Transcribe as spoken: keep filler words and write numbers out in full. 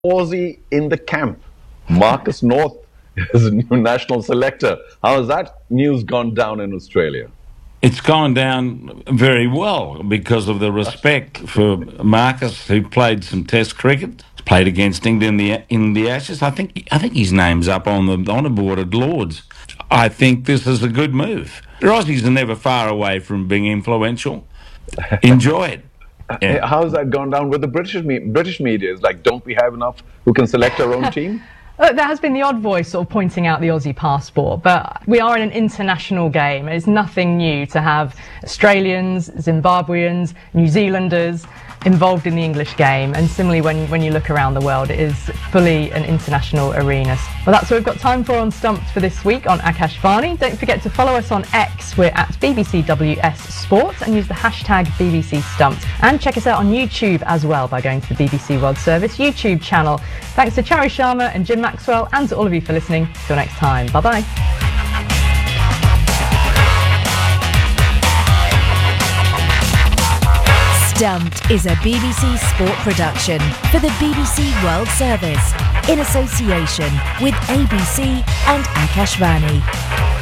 Aussie in the camp. Marcus North is a new national selector. How has that news gone down in Australia? It's gone down very well because of the respect for Marcus, who played some Test cricket, played against England in the in the Ashes. I think I think his name's up on the honour board at Lords. I think this is a good move. The Aussies are never far away from being influential. Enjoy it. Yeah. How's that gone down with the British me- British media? Is like, don't we have enough who can select our own team? Uh, there has been the odd voice sort of pointing out the Aussie passport, but we are in an international game. It's nothing new to have Australians, Zimbabweans, New Zealanders involved in the English game, and similarly when, when you look around the world, it is fully an international arena. Well, that's what we've got time for on Stumped for this week on Akashvani. Don't forget to follow us on X. We're at B B C W S Sport, and use the hashtag B B C Stumped. And check us out on YouTube as well by going to the B B C World Service YouTube channel. Thanks to Chari Sharma and Jim Maxwell, and to all of you for listening. Till next time, bye bye. Stumped is a B B C Sport production for the B B C World Service in association with A B C and Akashvani.